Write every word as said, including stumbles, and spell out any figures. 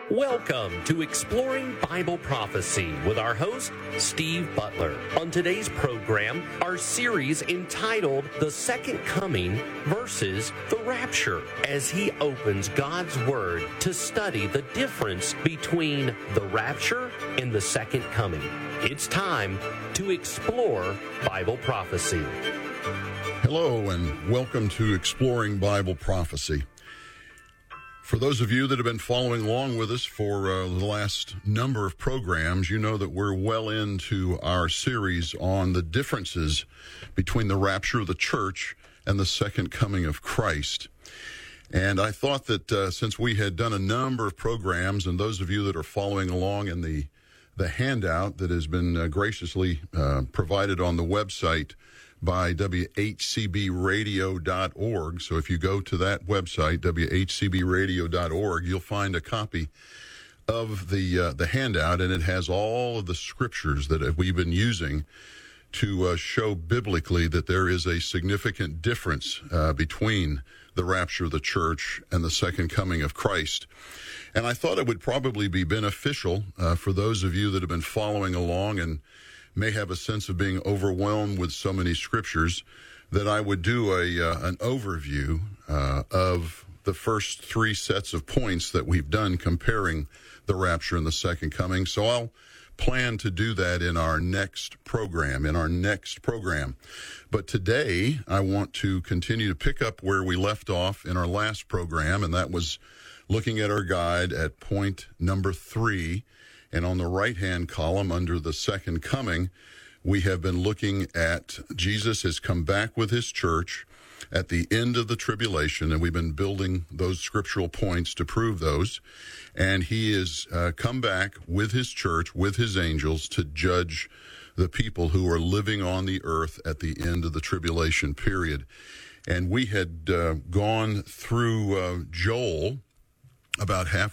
Welcome to Exploring Bible Prophecy with our host, Steve Butler. On today's program, our series entitled The Second Coming versus the Rapture, as he opens God's Word to study the difference between the rapture and the second coming. It's time to explore Bible prophecy. Hello, and welcome to Exploring Bible Prophecy. For those of you that have been following along with us for uh, the last number of programs, you know that we're well into our series on the differences between the rapture of the church and the second coming of Christ. And I thought that uh, since we had done a number of programs, and those of you that are following along in the, the handout that has been uh, graciously uh, provided on the website by W H C B radio dot org. So if you go to that website, W H C B radio dot org, you'll find a copy of the uh, the handout, and it has all of the scriptures that we've been using to uh, show biblically that there is a significant difference uh, between the rapture of the church and the second coming of Christ. And I thought it would probably be beneficial uh, for those of you that have been following along and may have a sense of being overwhelmed with so many scriptures, that I would do a uh, an overview uh, of the first three sets of points that we've done comparing the rapture and the second coming. So I'll plan to do that in our next program, in our next program. But today I want to continue to pick up where we left off in our last program, and that was looking at our guide at point number three. And on the right-hand column under the second coming, we have been looking at Jesus has come back with his church at the end of the tribulation, and we've been building those scriptural points to prove those. And he has uh, come back with his church, with his angels, to judge the people who are living on the earth at the end of the tribulation period. And we had uh, gone through uh, Joel about half